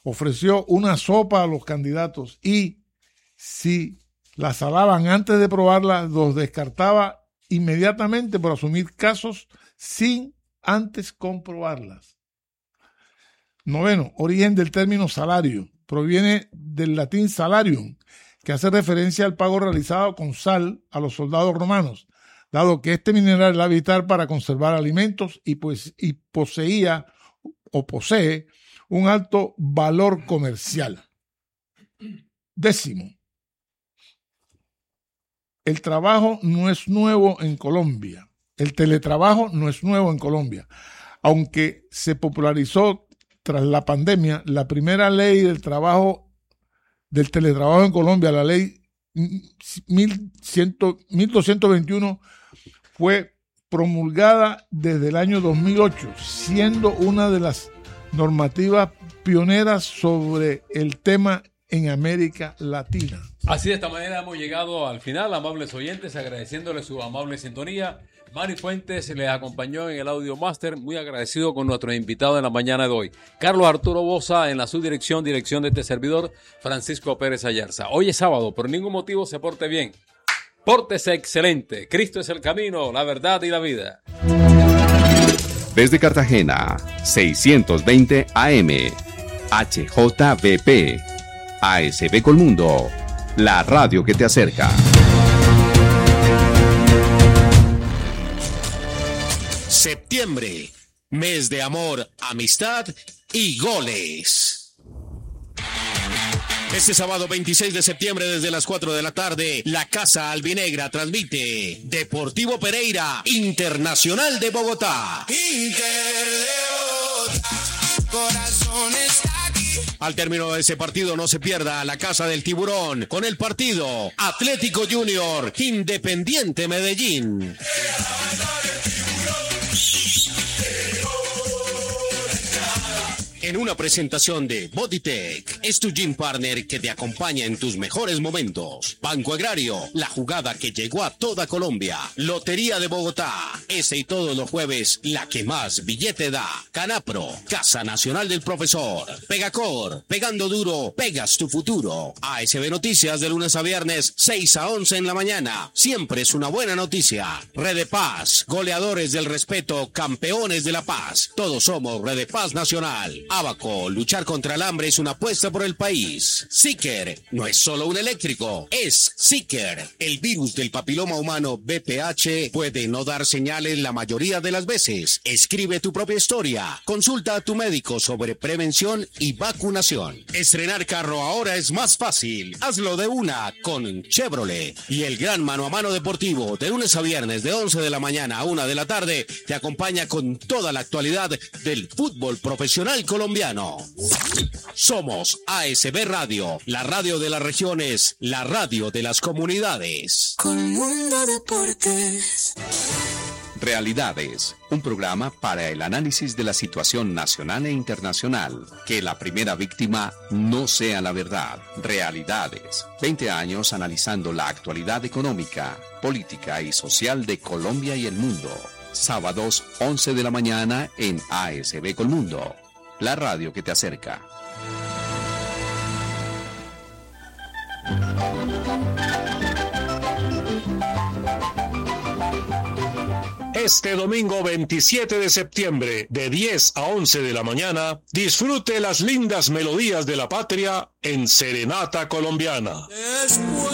ofreció una sopa a los candidatos y si la salaban antes de probarla, los descartaba inmediatamente por asumir casos sin antes comprobarlas. 9. Origen del término salario. Proviene del latín salarium, que hace referencia al pago realizado con sal a los soldados romanos, dado que este mineral era vital para conservar alimentos y poseía o posee un alto valor comercial. 10. El trabajo no es nuevo en Colombia. El teletrabajo no es nuevo en Colombia. Aunque se popularizó tras la pandemia, la primera ley del teletrabajo en Colombia, la ley 1221, fue promulgada desde el año 2008, siendo una de las normativas pioneras sobre el tema en América Latina. Así de esta manera hemos llegado al final, amables oyentes, agradeciéndoles su amable sintonía. Mari Fuentes les acompañó en el Audio Master, muy agradecido con nuestro invitado en la mañana de hoy. Carlos Arturo Boza en la subdirección, dirección de este servidor, Francisco Pérez Ayarza. Hoy es sábado, por ningún motivo se porte bien. Pórtese excelente. Cristo es el camino, la verdad y la vida. Desde Cartagena, 620 AM, HJBP, ASB Colmundo, la radio que te acerca. Septiembre, mes de amor, amistad y goles. Este sábado 26 de septiembre desde las 4 de la tarde, la Casa Albinegra transmite Deportivo Pereira, Internacional de Bogotá. Inter de Bogotá, corazones aquí. Al término de ese partido no se pierda la Casa del Tiburón con el partido Atlético Junior, Independiente Medellín. En una presentación de Bodytech, es tu gym partner que te acompaña en tus mejores momentos. Banco Agrario, la jugada que llegó a toda Colombia. Lotería de Bogotá, ese y todos los jueves, la que más billete da. Canapro, Casa Nacional del Profesor. Pegacor, pegando duro, pegas tu futuro. ASB Noticias de lunes a viernes, 6 a 11 en la mañana. Siempre es una buena noticia. Red de Paz, goleadores del respeto, campeones de la paz. Todos somos Red de Paz Nacional. Abaco, luchar contra el hambre es una apuesta por el país. Seeker no es solo un eléctrico, es Seeker. El virus del papiloma humano VPH puede no dar señales la mayoría de las veces. Escribe tu propia historia. Consulta a tu médico sobre prevención y vacunación. Estrenar carro ahora es más fácil. Hazlo de una con Chevrolet. Y el gran mano a mano deportivo, de lunes a viernes de 11 de la mañana a 1 de la tarde, te acompaña con toda la actualidad del fútbol profesional colombiano. Somos ASB Radio, la radio de las regiones, la radio de las comunidades. Colmundo Deportes. Realidades, un programa para el análisis de la situación nacional e internacional. Que la primera víctima no sea la verdad. Realidades, 20 años analizando la actualidad económica, política y social de Colombia y el mundo. Sábados, 11 de la mañana en ASB Colmundo, la radio que te acerca. Este domingo 27 de septiembre, de 10 a 11 de la mañana, disfrute las lindas melodías de la patria en Serenata Colombiana.